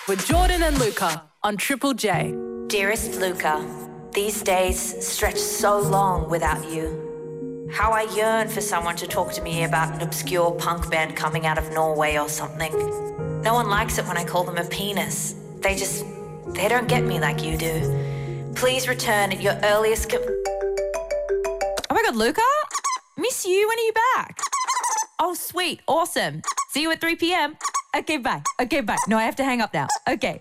with Jordan and Luca on Triple J. Dearest Luca, these days stretch so long without you. How I yearn for someone to talk to me about an obscure punk band coming out of Norway or something. No one likes it when I call them a penis. They don't get me like you do. Please return at your earliest Oh my God, Luca? Miss you. When are you back? Oh, sweet. Awesome. See you at 3 p.m. Okay, bye. No, I have to hang up now. Okay.